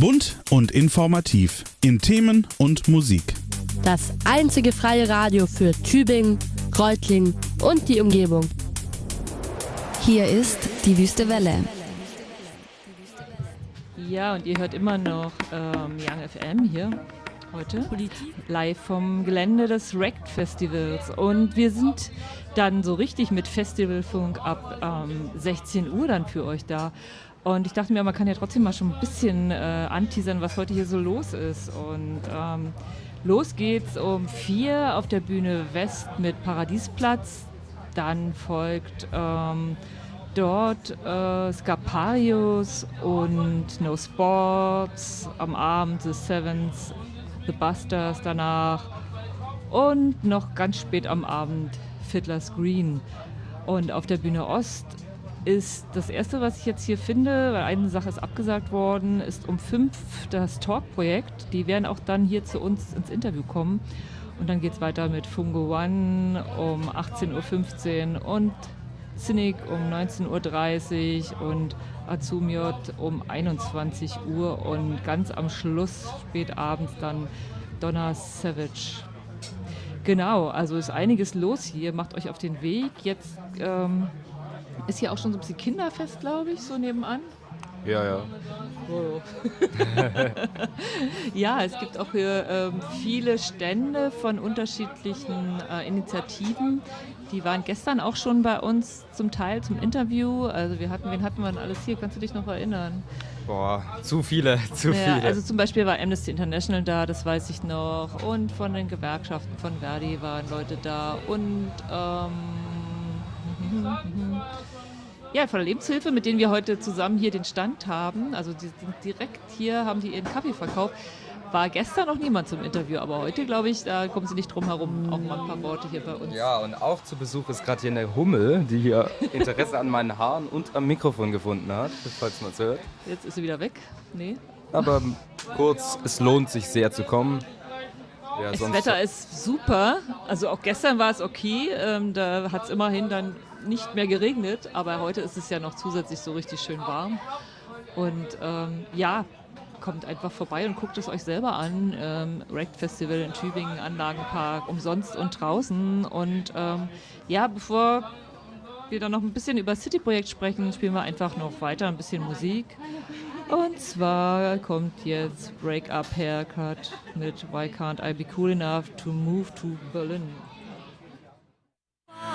Bunt und informativ in Themen und Musik. Das einzige freie Radio für Tübingen, Reutlingen und die Umgebung. Hier ist die Wüste Welle. Ja, und ihr hört immer noch Young FM hier heute, live vom Gelände des RECT Festivals. Und wir sind dann so richtig mit Festivalfunk ab 16 Uhr dann für euch da. Und ich dachte mir, man kann ja trotzdem mal schon ein bisschen anteasern, was heute hier so los ist. Und los geht's um 4 auf der Bühne West mit Paradiesplatz. Dann folgt dort Scaparius und No Sports, am Abend The Sevens, The Busters danach und noch ganz spät am Abend Fiddler's Green. Und auf der Bühne Ost ist das Erste, was ich jetzt hier finde, weil eine Sache ist abgesagt worden, ist um 5 das Talk-Projekt. Die werden auch dann hier zu uns ins Interview kommen. Und dann geht es weiter mit Fungo One um 18.15 Uhr und Cynic um 19.30 Uhr und Azumiot um 21 Uhr und ganz am Schluss, spät abends, dann Donna Savage. Genau, also ist einiges los hier, macht euch auf den Weg. Jetzt ist hier auch schon so ein bisschen Kinderfest, glaube ich, so nebenan. Ja. Oh. Ja, es gibt auch hier viele Stände von unterschiedlichen Initiativen. Die waren gestern auch schon bei uns zum Teil zum Interview. Also wen hatten wir denn alles hier? Kannst du dich noch erinnern? Boah, zu viele. Also zum Beispiel war Amnesty International da, das weiß ich noch. Und von den Gewerkschaften von Verdi waren Leute da. Und ja, von der Lebenshilfe, mit denen wir heute zusammen hier den Stand haben. Also die sind direkt hier, haben die ihren Kaffee verkauft. War gestern noch niemand zum Interview, aber heute, glaube ich, da kommen sie nicht drum herum, auch mal ein paar Worte hier bei uns. Ja, und auch zu Besuch ist gerade hier eine Hummel, die hier Interesse an meinen Haaren und am Mikrofon gefunden hat, falls man es hört. Jetzt ist sie wieder weg. Nee. Aber kurz, es lohnt sich sehr zu kommen. Ja, Das Wetter ist super, also auch gestern war es okay, da hat es immerhin dann nicht mehr geregnet, aber heute ist es ja noch zusätzlich so richtig schön warm. Und ja, kommt einfach vorbei und guckt es euch selber an. RECT Festival in Tübingen, Anlagenpark, umsonst und draußen. Und ja, bevor wir dann noch ein bisschen über das City-Projekt sprechen, spielen wir einfach noch weiter ein bisschen Musik. Und zwar kommt jetzt Break Up Haircut mit Why Can't I Be Cool Enough to Move to Berlin.